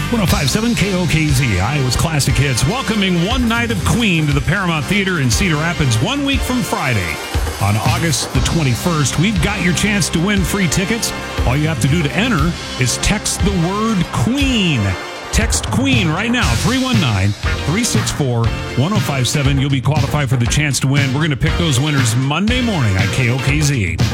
1057 KOKZ, Iowa's Classic Hits, welcoming One Night of Queen to the Paramount Theater in Cedar Rapids 1 week from Friday. On August the 21st, we've got your chance to win free tickets. All you have to do to enter is text the word Queen. Text Queen right now, 319-364-1057. You'll be qualified for the chance to win. We're going to pick those winners Monday morning on KOKZ.